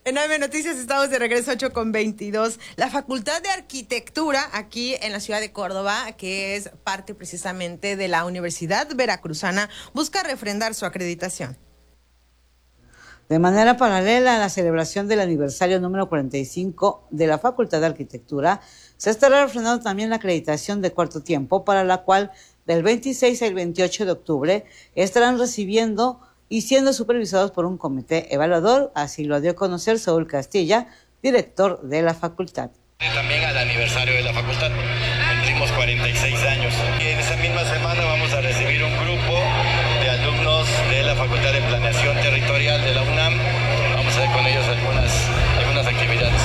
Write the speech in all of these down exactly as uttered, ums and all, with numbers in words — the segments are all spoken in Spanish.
En A M Noticias estamos de regreso, ocho con veintidós. La Facultad de Arquitectura aquí en la ciudad de Córdoba, que es parte precisamente de la Universidad Veracruzana, busca refrendar su acreditación. De manera paralela a la celebración del aniversario número cuarenta y cinco de la Facultad de Arquitectura, se estará refrendando también la acreditación de cuarto tiempo, para la cual del veintiséis al veintiocho de octubre estarán recibiendo y siendo supervisados por un comité evaluador. Así lo dio a conocer Saúl Castilla, director de la facultad. También al aniversario de la facultad, cumplimos cuarenta y seis años. Y en esa misma semana vamos a recibir un grupo de alumnos de la Facultad de Planeación Territorial de la UNAM. Vamos a hacer con ellos algunas, algunas actividades.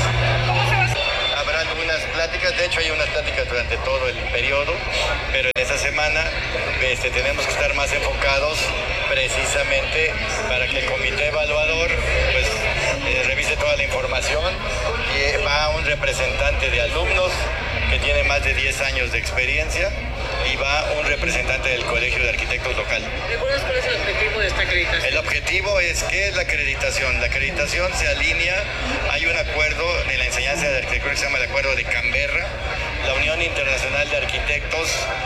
Habrá algunas pláticas, de hecho hay unas pláticas durante todo el periodo, pero en esa semana este, tenemos que estar más enfocados precisamente para que el comité evaluador pues eh, revise toda la información, y va un representante de alumnos que tiene más de diez años de experiencia y va un representante del Colegio de Arquitectos local. ¿Recuerdas cuál es el objetivo de esta acreditación? El objetivo es, ¿qué es la acreditación? La acreditación se alinea, hay un acuerdo en la enseñanza de arquitectura que se llama el Acuerdo de Canberra. La Unión Internacional de Arquitectos,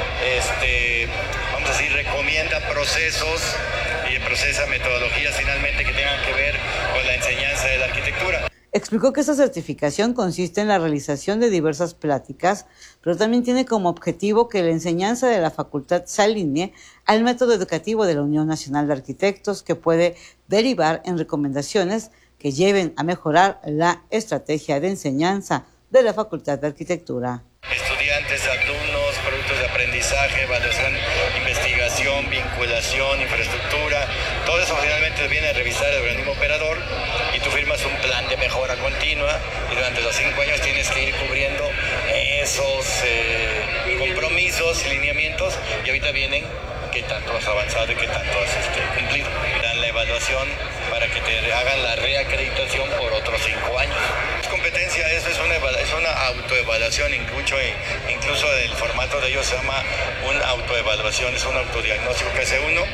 este, vamos a decir, recomienda procesos y procesa metodologías finalmente que tengan que ver con la enseñanza de la arquitectura. Explicó que esta certificación consiste en la realización de diversas pláticas, pero también tiene como objetivo que la enseñanza de la facultad se alinee al método educativo de la Unión Nacional de Arquitectos, que puede derivar en recomendaciones que lleven a mejorar la estrategia de enseñanza de la Facultad de Arquitectura. Estudiantes, alumnos, productos de aprendizaje, evaluación, investigación, vinculación, infraestructura, todo eso finalmente viene a revisar el organismo operador y tú firmas un plan de mejora continua y durante los cinco años tienes que ir cubriendo esos eh, compromisos y lineamientos, y ahorita vienen qué tanto has avanzado y qué tanto has este, cumplido. Dan la evaluación para que te hagan la reacreditación por otros cinco años. Es competencia, eso es una, es una autoevaluación, incluso, incluso el formato de ellos se llama una autoevaluación, es un autodiagnóstico que hace uno,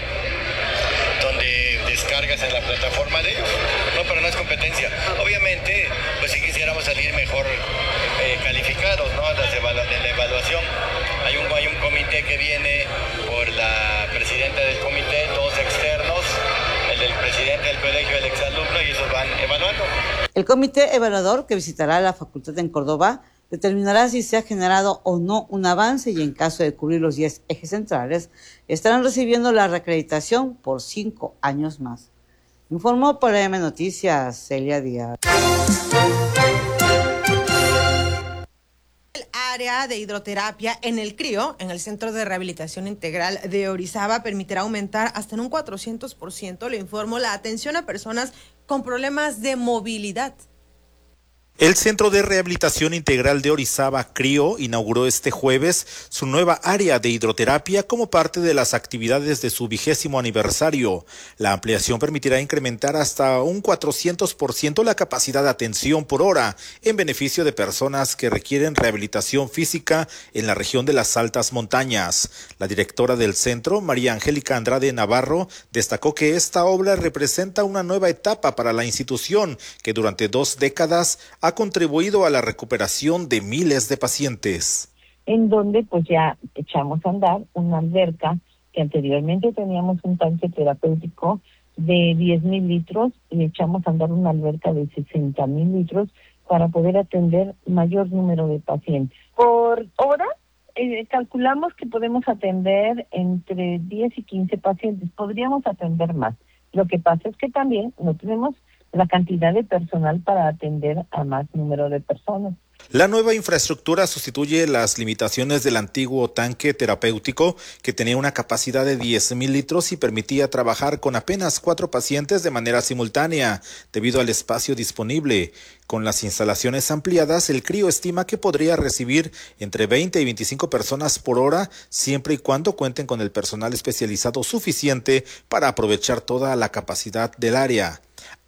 donde descargas en la plataforma de ellos. No, pero no es competencia. Obviamente, pues si quisiéramos salir mejor eh, calificados, ¿no? Las evalu- de la evaluación. Hay un, hay un comité que viene por la presidenta del comité, dos externos, el del presidente del colegio, el exalumno, y esos van evaluando. El comité evaluador, que visitará la facultad en Córdoba, determinará si se ha generado o no un avance, y en caso de cubrir los diez ejes centrales, estarán recibiendo la reacreditación por cinco años más. Informó para A M Noticias, Celia Díaz. El área de hidroterapia en el CRIO, en el Centro de Rehabilitación Integral de Orizaba, permitirá aumentar hasta en un cuatrocientos por ciento, le informo, la atención a personas con problemas de movilidad. El Centro de Rehabilitación Integral de Orizaba, CRIO, inauguró este jueves su nueva área de hidroterapia como parte de las actividades de su vigésimo aniversario. La ampliación permitirá incrementar hasta un cuatrocientos por ciento la capacidad de atención por hora en beneficio de personas que requieren rehabilitación física en la región de las altas montañas. La directora del centro, María Angélica Andrade Navarro, destacó que esta obra representa una nueva etapa para la institución que durante dos décadas ha contribuido a la recuperación de miles de pacientes. En donde pues ya echamos a andar una alberca que anteriormente teníamos un tanque terapéutico de diez mil litros y echamos a andar una alberca de sesenta mil litros para poder atender mayor número de pacientes. Por hora eh, calculamos que podemos atender entre diez y quince pacientes, podríamos atender más. Lo que pasa es que también no tenemos la cantidad de personal para atender a más número de personas. La nueva infraestructura sustituye las limitaciones del antiguo tanque terapéutico, que tenía una capacidad de diez mil litros y permitía trabajar con apenas cuatro pacientes de manera simultánea, debido al espacio disponible. Con las instalaciones ampliadas, el CRIO estima que podría recibir entre veinte y veinticinco personas por hora, siempre y cuando cuenten con el personal especializado suficiente para aprovechar toda la capacidad del área.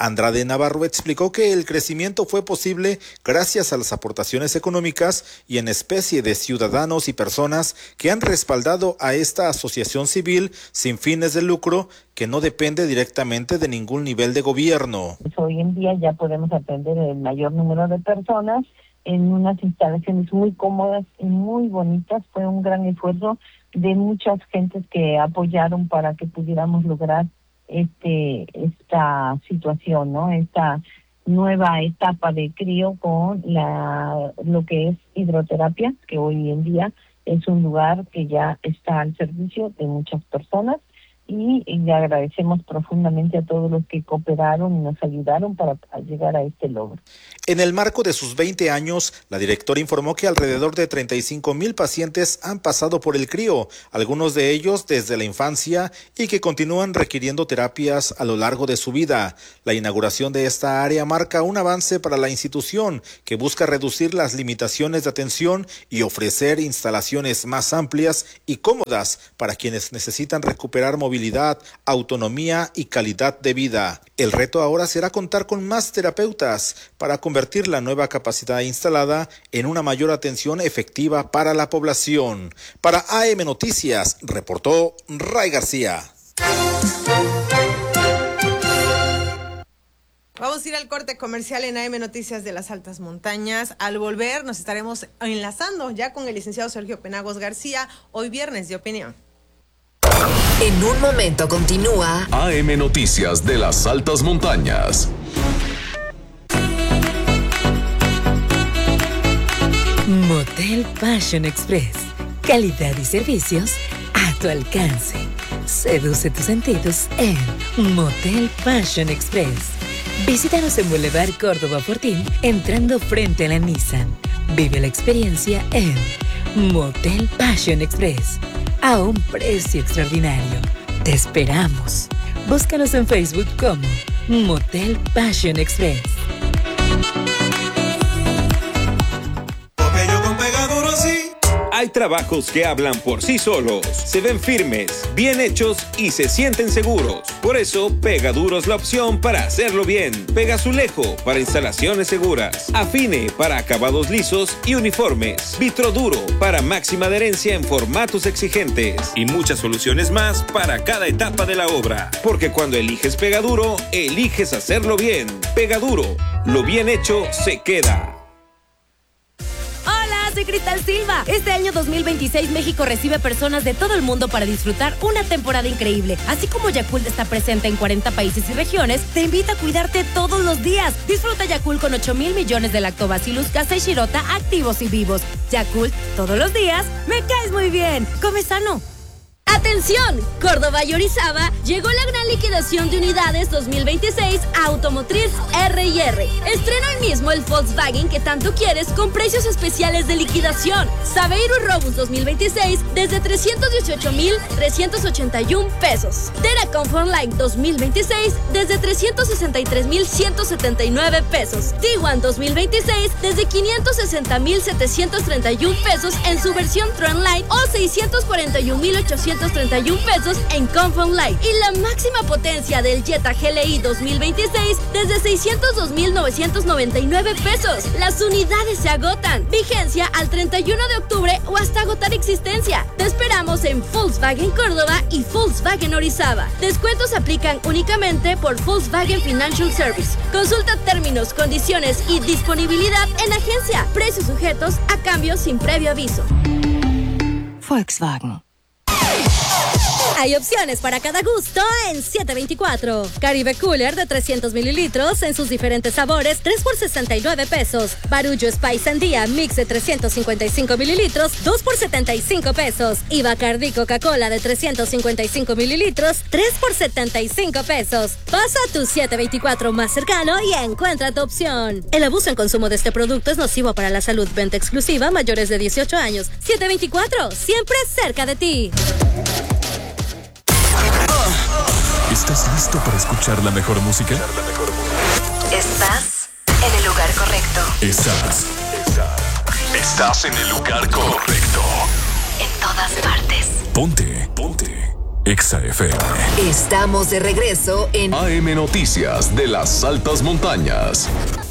Andrade Navarro explicó que el crecimiento fue posible gracias a las aportaciones económicas y en especie de ciudadanos y personas que han respaldado a esta asociación civil sin fines de lucro que no depende directamente de ningún nivel de gobierno. Hoy en día ya podemos atender el mayor número de personas en unas instalaciones muy cómodas y muy bonitas. Fue un gran esfuerzo de muchas gentes que apoyaron para que pudiéramos lograr este esta situación, ¿no? Esta nueva etapa de crío con la lo que es hidroterapia, que hoy en día es un lugar que ya está al servicio de muchas personas. Y le agradecemos profundamente a todos los que cooperaron y nos ayudaron para llegar a este logro. En el marco de sus veinte años, la directora informó que alrededor de treinta y cinco mil pacientes han pasado por el CRIO, algunos de ellos desde la infancia y que continúan requiriendo terapias a lo largo de su vida. La inauguración de esta área marca un avance para la institución que busca reducir las limitaciones de atención y ofrecer instalaciones más amplias y cómodas para quienes necesitan recuperar movilidad, autonomía y calidad de vida. El reto ahora será contar con más terapeutas para convertir la nueva capacidad instalada en una mayor atención efectiva para la población. Para A M Noticias, reportó Ray García. Vamos a ir al corte comercial en A M Noticias de las Altas Montañas. Al volver nos estaremos enlazando ya con el licenciado Sergio Penagos García, hoy viernes de opinión. En un momento continúa A M Noticias de las Altas Montañas. Motel Passion Express. Calidad y servicios a tu alcance. Seduce tus sentidos en Motel Passion Express. Visítanos en Boulevard Córdoba Fortín, entrando frente a la Nissan. Vive la experiencia en Motel Passion Express. A un precio extraordinario. Te esperamos. Búscanos en Facebook como Motel Passion Express. Porque yo con Pegaduro sí. Hay trabajos que hablan por sí solos, se ven firmes, bien hechos y se sienten seguros. Por eso, Pegaduro es la opción para hacerlo bien. Pegazulejo para instalaciones seguras. Afine para acabados lisos y uniformes. Vitroduro para máxima adherencia en formatos exigentes. Y muchas soluciones más para cada etapa de la obra. Porque cuando eliges Pegaduro, eliges hacerlo bien. Pegaduro, lo bien hecho se queda. Soy Cristal Silva. Este año dos mil veintiséis México recibe personas de todo el mundo para disfrutar una temporada increíble. Así como Yakult está presente en cuarenta países y regiones, te invita a cuidarte todos los días. Disfruta Yakult con ocho mil millones de lactobacillus casei shirota activos y vivos. Yakult, todos los días, me caes muy bien. Come sano. ¡Atención! Córdoba y Orizaba llegó la gran liquidación de unidades dos mil veintiséis a Automotriz R y R. Estrena hoy mismo el Volkswagen que tanto quieres con precios especiales de liquidación. Saveiro Robus dos mil veintiséis desde trescientos dieciocho mil trescientos ochenta y uno pesos. Tera Comfort Line dos mil veintiséis desde trescientos sesenta y tres mil ciento setenta y nueve pesos. Tiguan dos mil veintiséis desde quinientos sesenta mil setecientos treinta y uno pesos en su versión Trendline o seiscientos cuarenta y un mil ochocientos treinta y uno pesos en Comfort Line. Y la máxima potencia del Jetta G L I dos mil veintiséis desde seiscientos dos mil novecientos noventa y nueve pesos. Las unidades se agotan. Vigencia al treinta y uno de octubre o hasta agotar existencia. Te esperamos en Volkswagen Córdoba y Volkswagen Orizaba. Descuentos aplican únicamente por Volkswagen Financial Service. Consulta términos, condiciones y disponibilidad en agencia. Precios sujetos a cambios sin previo aviso. Volkswagen. Hay opciones para cada gusto en siete veinticuatro. Caribe Cooler de trescientos mililitros en sus diferentes sabores, tres por sesenta y nueve pesos. Barullo Spice Sandía Mix de trescientos cincuenta y cinco mililitros, dos por setenta y cinco pesos. Y Bacardi Coca-Cola de trescientos cincuenta y cinco mililitros, tres por setenta y cinco pesos. Pasa a tu siete veinticuatro más cercano y encuentra tu opción. El abuso en consumo de este producto es nocivo para la salud. Venta exclusiva a mayores de dieciocho años. siete veinticuatro, siempre cerca de ti. ¿Estás listo para escuchar la mejor música? Estás en el lugar correcto. Estás. Estás en el lugar correcto. En todas partes. Ponte. Ponte. Exa F M. Estamos de regreso en A M Noticias de las Altas Montañas.